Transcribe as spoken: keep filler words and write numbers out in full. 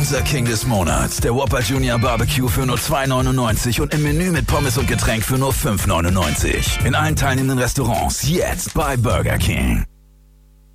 Unser King des Monats, der Whopper Junior Barbecue für nur zwei neunundneunzig und im Menü mit Pommes und Getränk für nur fünf neunundneunzig. In allen teilnehmenden Restaurants jetzt bei Burger King.